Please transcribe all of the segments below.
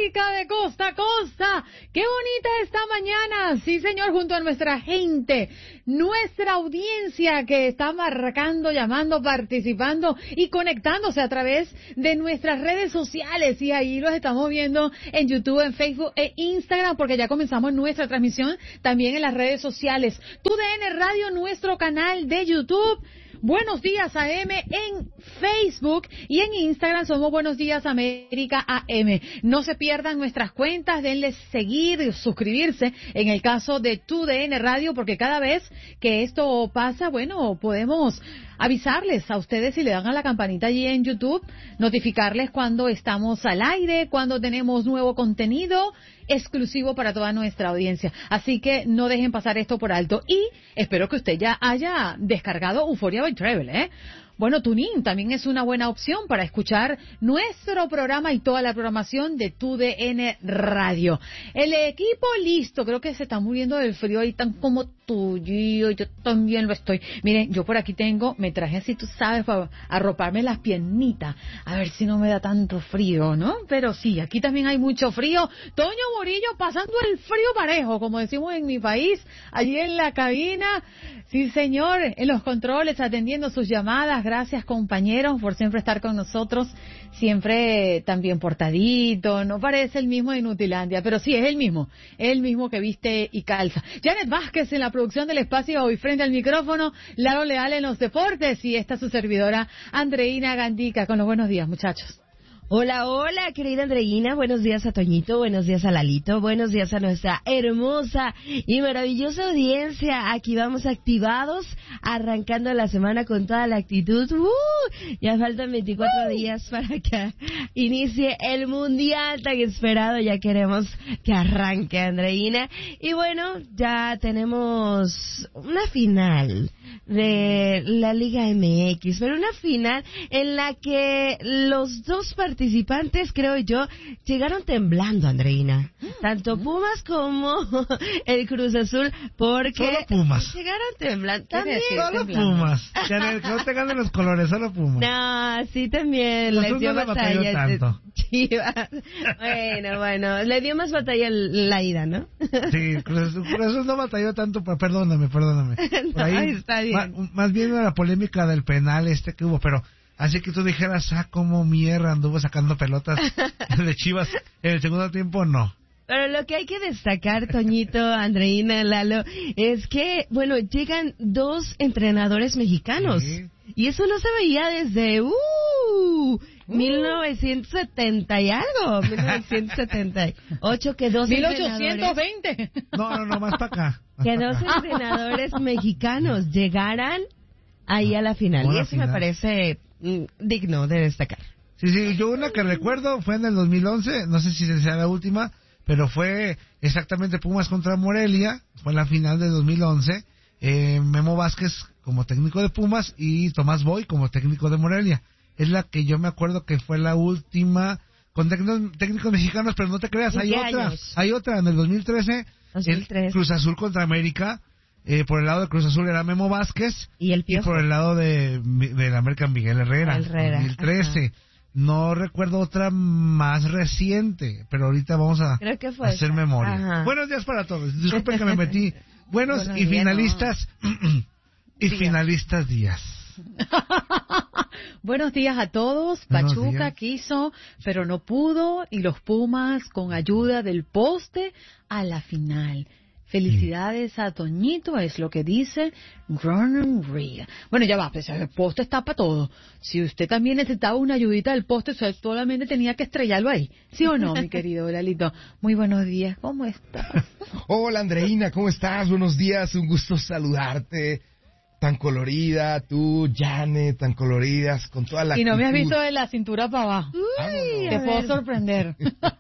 América de costa a costa. ¡Qué bonita esta mañana! Sí, señor, junto a nuestra gente, nuestra audiencia que está marcando, llamando, participando y conectándose a través de nuestras redes sociales. Y ahí los estamos viendo en YouTube, en Facebook e Instagram, porque ya comenzamos nuestra transmisión también en las redes sociales. TUDN Radio, nuestro canal de YouTube. Buenos Días AM en Facebook y en Instagram somos Buenos Días América AM. No se pierdan nuestras cuentas, denle seguir, suscribirse en el caso de TUDN Radio, porque cada vez que esto pasa, bueno, podemos avisarles a ustedes si le dan a la campanita allí en YouTube, notificarles cuando estamos al aire, cuando tenemos nuevo contenido exclusivo para toda nuestra audiencia. Así que no dejen pasar esto por alto. Y espero que usted ya haya descargado Euphoria by Travel, ¿eh? Bueno, TuneIn también es una buena opción para escuchar nuestro programa y toda la programación de TUDN Radio. El equipo listo, creo que se está muriendo del frío ahí tan como tuyo, yo también lo estoy. Miren, yo por aquí me traje así, tú sabes, para arroparme las piernitas, a ver si no me da tanto frío, ¿no? Pero sí, aquí también hay mucho frío. Toño Murillo pasando el frío parejo, como decimos en mi país, allí en la cabina. Sí, señor, en los controles, atendiendo sus llamadas. Gracias, compañeros, por siempre estar con nosotros, siempre también portadito. No parece el mismo de Inutilandia, pero sí, es el mismo que viste y calza. Janet Vázquez en la producción del espacio hoy frente al micrófono, Laro Leal en los deportes y esta su servidora, Andreina Gandica, con los buenos días, muchachos. Hola, hola, querida Andreina, buenos días a Toñito, buenos días a Lalito, buenos días a nuestra hermosa y maravillosa audiencia. Aquí vamos activados, arrancando la semana con toda la actitud. Ya faltan 24 días para que inicie el mundial tan esperado, ya queremos que arranque, Andreina. Y bueno, ya tenemos una final de la Liga MX, pero una final en la que los dos participantes, creo yo, llegaron temblando, Andreina. Tanto Pumas como el Cruz Azul, porque solo Pumas llegaron temblando. También solo Pumas. Que no te ganen los colores, solo Pumas. No, sí, también les dio batalla. Tanto. Chivas. Bueno, le dio más batalla la ida, ¿no? Sí, Cruz Azul no batalló tanto, perdóname. Por ahí, no, está bien. Más bien la polémica del penal que hubo, pero así que tú dijeras, cómo mierda anduvo sacando pelotas de Chivas en el segundo tiempo, no. Pero lo que hay que destacar, Toñito, Andreina, Lalo, es que, bueno, llegan dos entrenadores mexicanos. Sí. Y eso no se veía desde 1970 y algo, 1978, que dos 1820. No, más para acá. Que dos entrenadores mexicanos llegaran ahí a la final. Y eso me parece digno de destacar. Sí, yo una que recuerdo fue en el 2011, no sé si sea la última, pero fue exactamente Pumas contra Morelia, fue la final de 2011, Memo Vázquez como técnico de Pumas y Tomás Boy como técnico de Morelia. Es la que yo me acuerdo que fue la última con técnicos mexicanos, pero no te creas, hay otra en el 2013, el Cruz Azul contra América. Por el lado de Cruz Azul era Memo Vázquez y por el lado de la América Miguel Herrera. 2013. Ajá. No recuerdo otra más reciente, pero ahorita vamos a hacer memoria. Ajá. Buenos días para todos. Disculpen que me metí. Buenos y finalistas y finalistas días. Buenos días a todos. Pachuca quiso, pero no pudo, y los Pumas con ayuda del poste a la final. Felicidades a Toñito, es lo que dice Ronald Reagan. Bueno, ya va, pues el poste está para todo. Si usted también necesitaba una ayudita del poste, usted solamente tenía que estrellarlo ahí. ¿Sí o no, mi querido Lalito? Muy buenos días, ¿cómo estás? Hola, Andreina, ¿cómo estás? Buenos días, un gusto saludarte. Tan colorida, tú, Janet, tan coloridas, con toda la Y no actitud. me has visto de la cintura para abajo. Te puedo sorprender.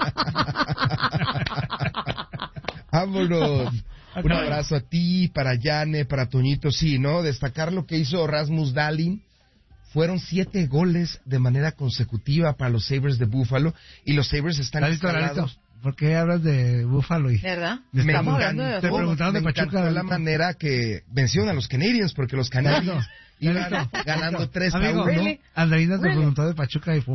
Vámonos. Un abrazo a ti, para Janet, para Toñito. Sí, ¿no? Destacar lo que hizo Rasmus Dahlin. Fueron 7 goles de manera consecutiva para los Sabres de Buffalo. Y los Sabres están instalados. ¿Por qué hablas de Buffalo? ¿Verdad? Me preguntaron de Pachuca. La manera que vencieron a los Canadiens, porque los Canadiens iban ganando 3-1. Andreina te preguntó de Pachuca y Pumas.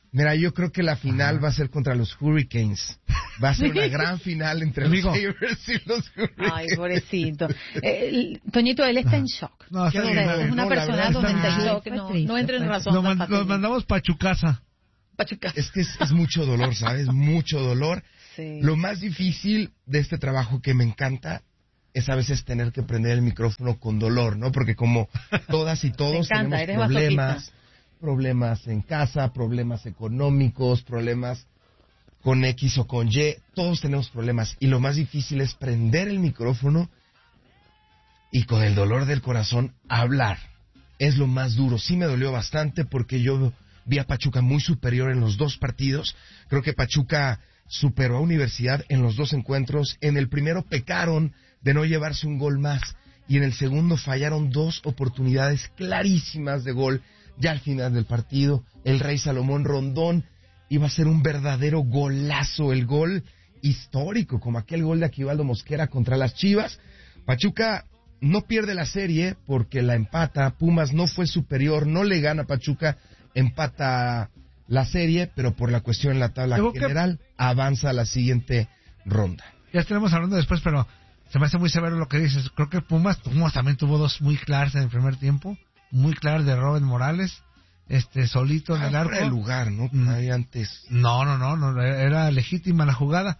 Mira, yo creo que la final va a ser contra los Hurricanes. Va a ser una gran final entre los Sabres y los Hurricanes. Ay, pobrecito. Toñito, él está en shock. No, está bien, Es una persona donde está en shock. No entra en razón. Nos mandamos Pachucasa. Es que es mucho dolor, ¿sabes? Mucho dolor. Sí. Lo más difícil de este trabajo que me encanta es a veces tener que prender el micrófono con dolor, ¿no? Porque como todas y todos tenemos problemas en casa, problemas económicos, problemas con X o con Y, todos tenemos problemas. Y lo más difícil es prender el micrófono y con el dolor del corazón hablar. Es lo más duro. Sí me dolió bastante porque yo vi a Pachuca muy superior en los dos partidos. Creo que Pachuca superó a Universidad en los dos encuentros. En el primero pecaron de no llevarse un gol más y en el segundo fallaron dos oportunidades clarísimas de gol. Ya al final del partido, el Rey Salomón Rondón iba a ser un verdadero golazo, el gol histórico, como aquel gol de Aquivaldo Mosquera contra las Chivas. Pachuca no pierde la serie porque la empata. Pumas no fue superior, no le gana a Pachuca, empata la serie, pero por la cuestión en la tabla general avanza a la siguiente ronda. Ya estaremos hablando después, pero se me hace muy severo lo que dices. Creo que Pumas también tuvo dos muy claras en el primer tiempo, muy claras de Robert Morales, solito en el arco. Fuera de lugar, ¿no? Ahí antes. No, era legítima la jugada.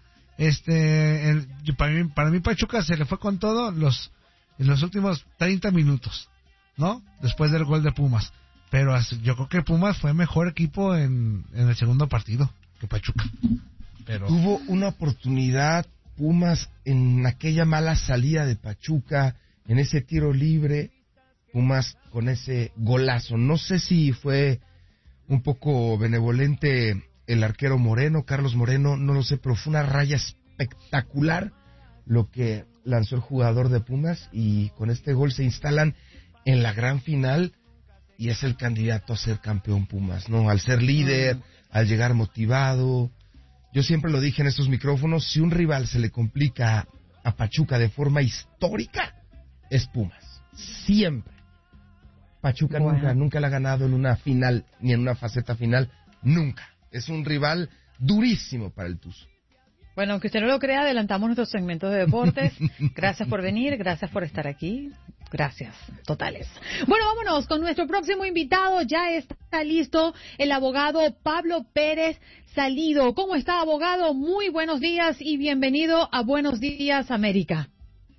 Para mí Pachuca se le fue con todo en los últimos 30 minutos, ¿no? Después del gol de Pumas. Pero yo creo que Pumas fue mejor equipo en el segundo partido que Pachuca. Pero tuvo una oportunidad Pumas en aquella mala salida de Pachuca, en ese tiro libre, Pumas con ese golazo. No sé si fue un poco benevolente el arquero Moreno, Carlos Moreno, no lo sé, pero fue una raya espectacular lo que lanzó el jugador de Pumas y con este gol se instalan en la gran final y es el candidato a ser campeón Pumas, ¿no? Al ser líder, al llegar motivado. Yo siempre lo dije en estos micrófonos, si un rival se le complica a Pachuca de forma histórica, es Pumas. Siempre. Pachuca nunca la ha ganado en una final, ni en una faceta final, nunca. Es un rival durísimo para el Tuzo. Bueno, aunque usted no lo crea, adelantamos nuestros segmentos de deportes. Gracias por venir, gracias por estar aquí. Gracias, totales. Bueno, vámonos con nuestro próximo invitado. Ya está listo el abogado Pablo Pérez Salido. ¿Cómo está, abogado? Muy buenos días y bienvenido a Buenos Días, América.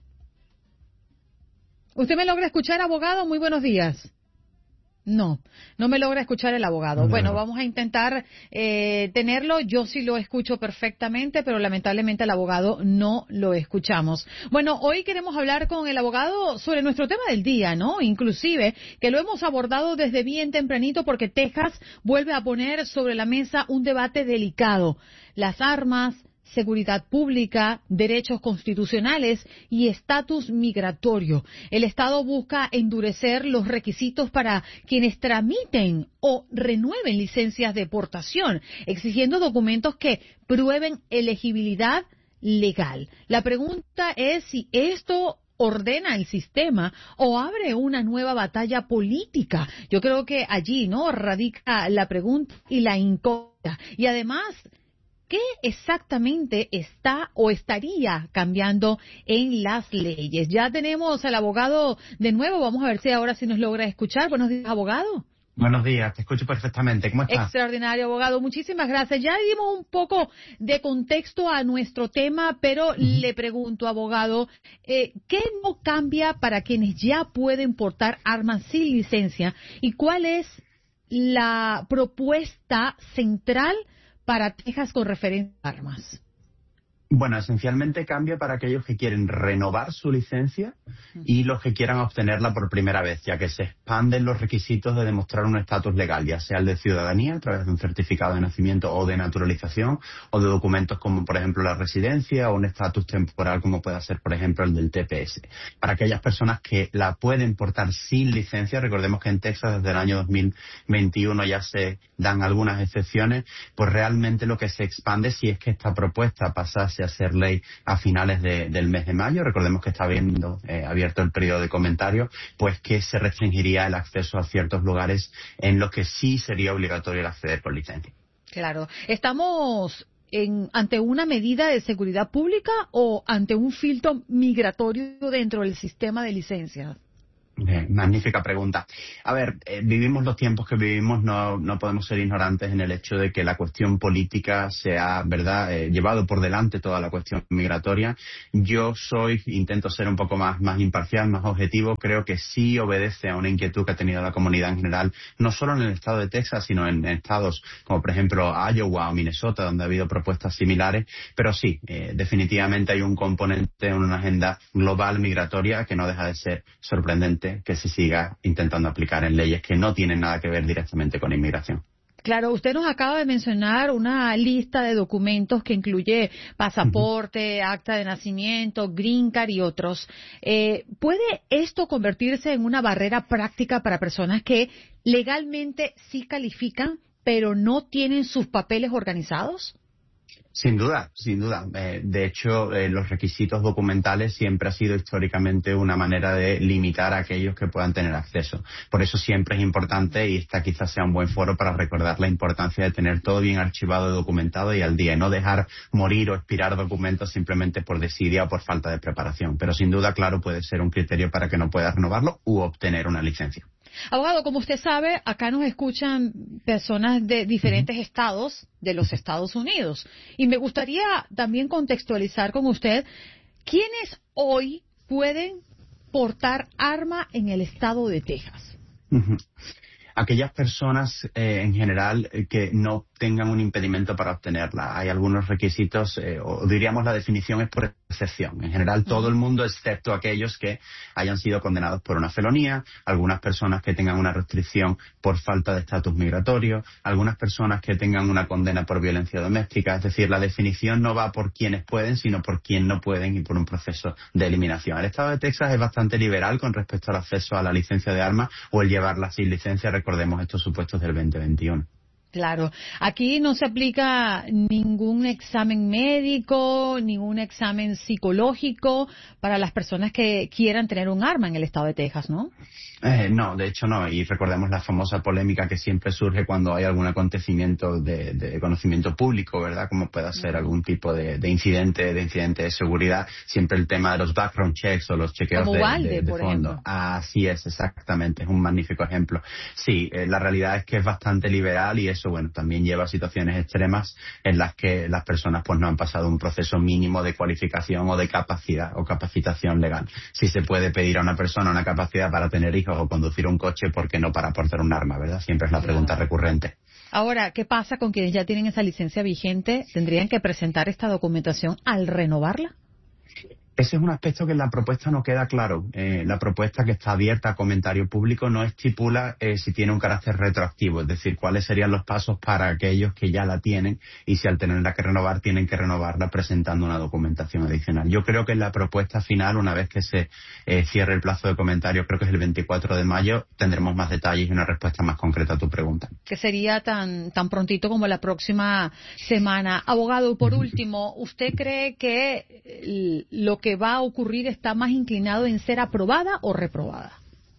¿Usted me logra escuchar, abogado? Muy buenos días. No me logra escuchar el abogado. Bueno, vamos a intentar tenerlo. Yo sí lo escucho perfectamente, pero lamentablemente el abogado no lo escuchamos. Bueno, hoy queremos hablar con el abogado sobre nuestro tema del día, ¿no? Inclusive, que lo hemos abordado desde bien tempranito porque Texas vuelve a poner sobre la mesa un debate delicado. Las armas, seguridad pública, derechos constitucionales y estatus migratorio. El Estado busca endurecer los requisitos para quienes tramiten o renueven licencias de portación, exigiendo documentos que prueben elegibilidad legal. La pregunta es si esto ordena el sistema o abre una nueva batalla política. Yo creo que allí, ¿no?, radica la pregunta y la incógnita. Y además, ¿qué exactamente está o estaría cambiando en las leyes? Ya tenemos al abogado de nuevo. Vamos a ver si ahora sí nos logra escuchar. Buenos días, abogado. Buenos días, te escucho perfectamente. ¿Cómo estás? Extraordinario, abogado. Muchísimas gracias. Ya dimos un poco de contexto a nuestro tema, pero le pregunto, abogado, ¿qué no cambia para quienes ya pueden portar armas sin licencia? ¿Y cuál es la propuesta central para Texas con referencia a armas? Bueno, esencialmente cambia para aquellos que quieren renovar su licencia y los que quieran obtenerla por primera vez, ya que se expanden los requisitos de demostrar un estatus legal, ya sea el de ciudadanía a través de un certificado de nacimiento o de naturalización, o de documentos como, por ejemplo, la residencia o un estatus temporal como pueda ser, por ejemplo, el del TPS. Para aquellas personas que la pueden portar sin licencia, recordemos que en Texas desde el año 2021 ya se dan algunas excepciones, pues realmente lo que se expande, si es que esta propuesta pasase a ser ley a finales del mes de mayo, recordemos que está habiendo abierto el periodo de comentarios, pues que se restringiría el acceso a ciertos lugares en los que sí sería obligatorio el acceder por licencia. Claro. ¿Estamos ante una medida de seguridad pública o ante un filtro migratorio dentro del sistema de licencias? Magnífica pregunta. A ver, vivimos los tiempos que vivimos, no podemos ser ignorantes en el hecho de que la cuestión política se ha, ¿verdad?, llevado por delante toda la cuestión migratoria. Yo intento ser un poco más imparcial, más objetivo. Creo que sí obedece a una inquietud que ha tenido la comunidad en general, no solo en el estado de Texas, sino en estados como, por ejemplo, Iowa o Minnesota, donde ha habido propuestas similares. Pero sí, definitivamente hay un componente en una agenda global migratoria que no deja de ser sorprendente que se siga intentando aplicar en leyes que no tienen nada que ver directamente con inmigración. Claro, usted nos acaba de mencionar una lista de documentos que incluye pasaporte, acta de nacimiento, green card y otros. ¿Puede esto convertirse en una barrera práctica para personas que legalmente sí califican, pero no tienen sus papeles organizados? Sin duda, sin duda. De hecho, los requisitos documentales siempre ha sido históricamente una manera de limitar a aquellos que puedan tener acceso. Por eso siempre es importante, y esta quizás sea un buen foro para recordar la importancia de tener todo bien archivado, documentado y al día, y no dejar morir o expirar documentos simplemente por desidia o por falta de preparación. Pero sin duda, claro, puede ser un criterio para que no puedas renovarlo u obtener una licencia. Abogado, como usted sabe, acá nos escuchan personas de diferentes estados de los Estados Unidos. Y me gustaría también contextualizar con usted quiénes hoy pueden portar arma en el estado de Texas. Aquellas personas en general que no tengan un impedimento para obtenerla. Hay algunos requisitos, o diríamos la definición es por excepción. En general todo el mundo, excepto aquellos que hayan sido condenados por una felonía, algunas personas que tengan una restricción por falta de estatus migratorio, algunas personas que tengan una condena por violencia doméstica. Es decir, la definición no va por quienes pueden, sino por quienes no pueden y por un proceso de eliminación. El estado de Texas es bastante liberal con respecto al acceso a la licencia de armas o el llevarla sin licencia. Recordemos estos supuestos del 2021. Claro, aquí no se aplica ningún examen médico, ningún examen psicológico para las personas que quieran tener un arma en el estado de Texas, ¿no? No, de hecho no, y recordemos la famosa polémica que siempre surge cuando hay algún acontecimiento de conocimiento público, ¿verdad? Como pueda ser algún tipo de incidente de seguridad, siempre el tema de los background checks o los chequeos como Uvalde, de por fondo. ejemplo. Así es, exactamente, es un magnífico ejemplo. Sí, la realidad es que es bastante liberal y eso, bueno, también lleva a situaciones extremas en las que las personas pues no han pasado un proceso mínimo de cualificación o de capacidad o capacitación legal. Si se puede pedir a una persona una capacidad para tener hijos o conducir un coche, ¿por qué no para portar un arma, verdad? Siempre es la pregunta recurrente. Ahora, ¿qué pasa con quienes ya tienen esa licencia vigente? ¿Tendrían que presentar esta documentación al renovarla? Ese es un aspecto que en la propuesta no queda claro. La propuesta, que está abierta a comentario público, no estipula si tiene un carácter retroactivo, es decir, cuáles serían los pasos para aquellos que ya la tienen y si al tenerla que renovar tienen que renovarla presentando una documentación adicional. Yo creo que en la propuesta final, una vez que se cierre el plazo de comentarios, creo que es el 24 de mayo, tendremos más detalles y una respuesta más concreta a tu pregunta. Que sería tan prontito como la próxima semana. Abogado, por último, ¿usted cree que lo que va a ocurrir está más inclinado en ser aprobada o reprobada?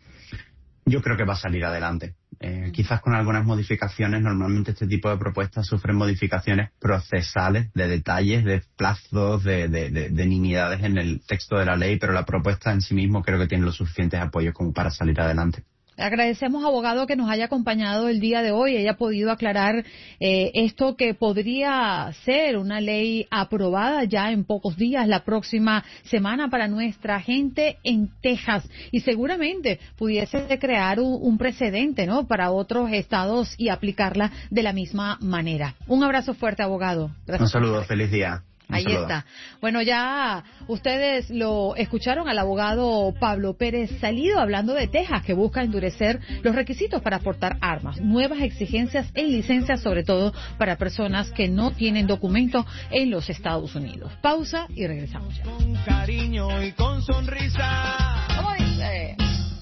Yo creo que va a salir adelante. Quizás con algunas modificaciones. Normalmente este tipo de propuestas sufren modificaciones procesales, de detalles, de plazos, de nimiedades en el texto de la ley, pero la propuesta en sí mismo creo que tiene los suficientes apoyos como para salir adelante. Agradecemos, abogado, que nos haya acompañado el día de hoy y haya podido aclarar esto que podría ser una ley aprobada ya en pocos días, la próxima semana, para nuestra gente en Texas. Y seguramente pudiese crear un precedente, ¿no?, para otros estados y aplicarla de la misma manera. Un abrazo fuerte, abogado. Gracias. Un saludo, feliz día. Ahí está. Bueno, ya ustedes lo escucharon al abogado Pablo Pérez Salido hablando de Texas, que busca endurecer los requisitos para portar armas, nuevas exigencias en licencias, sobre todo para personas que no tienen documentos en los Estados Unidos. Pausa y regresamos ya. Con cariño y con sonrisa. ¿Cómo dice?